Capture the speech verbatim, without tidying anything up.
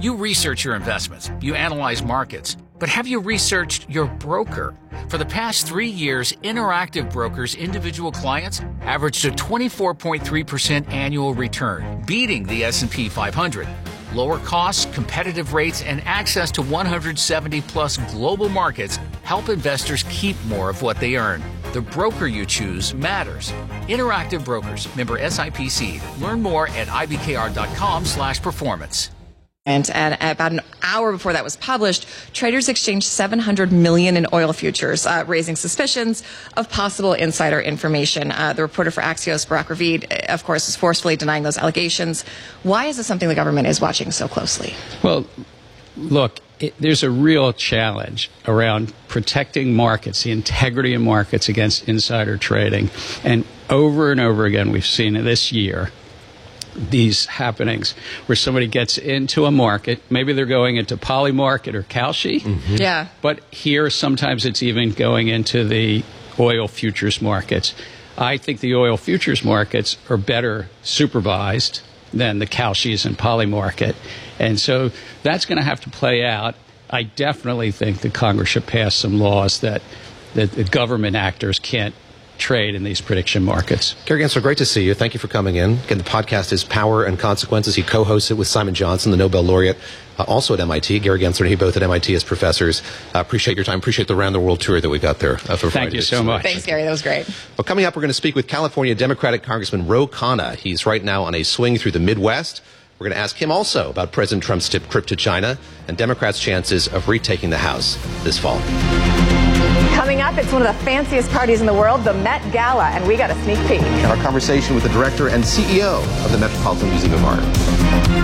You research your investments, you analyze markets, but have you researched your broker? For the past three years, Interactive Brokers' individual clients averaged a twenty-four point three percent annual return, beating the S and P five hundred. Lower costs, competitive rates, and access to one hundred seventy plus global markets help investors keep more of what they earn. The broker you choose matters. Interactive Brokers, member S I P C. Learn more at I B K R dot com slash performance. And at about an hour before that was published, traders exchanged seven hundred million dollars in oil futures, uh, raising suspicions of possible insider information. Uh, the reporter for Axios, Barak Ravid, of course, is forcefully denying those allegations. Why is this something the government is watching so closely? Well, look, it, there's a real challenge around protecting markets, the integrity of markets against insider trading. And over and over again, we've seen it this year, these happenings where somebody gets into a market, maybe they're going into Polymarket or Kalshi, mm-hmm. yeah. but here sometimes it's even going into the oil futures markets. I think the oil futures markets are better supervised than the Kalshis and Polymarket, and so that's going to have to play out. I definitely think that Congress should pass some laws that, that the government actors can't trade in these prediction markets. Gary Gensler, great to see you. Thank you for coming in. Again, the podcast is Power and Consequences. He co-hosts it with Simon Johnson, the Nobel laureate, uh, also at M I T. Gary Gensler and he both at M I T as professors. Uh, appreciate your time. Appreciate the round-the-world tour that we got there. Uh, for Thank Friday. you so much. Thanks, Gary. That was great. Well, coming up, we're going to speak with California Democratic Congressman Ro Khanna. He's right now on a swing through the Midwest. We're going to ask him also about President Trump's trip to China and Democrats' chances of retaking the House this fall. Coming up, it's one of the fanciest parties in the world, the Met Gala, and we got a sneak peek. Our conversation with the director and C E O of the Metropolitan Museum of Art.